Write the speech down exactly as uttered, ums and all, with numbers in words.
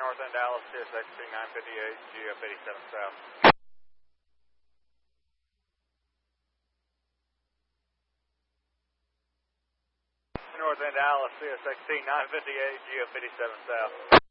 North End Dallas, C S X C nine fifty-eight, G F eighty-seven South. North End Dallas, C S X C nine fifty-eight, G F eighty-seven South.